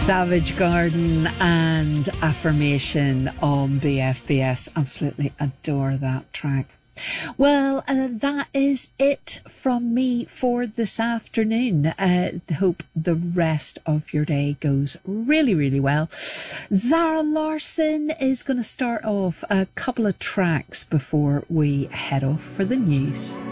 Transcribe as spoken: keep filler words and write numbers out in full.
Savage Garden and Affirmation on B F B S. Absolutely adore that track. Well, uh, that is it from me for this afternoon. Uh, hope the rest of your day goes really, really well. Zara Larsson is going to start off a couple of tracks before we head off for the news.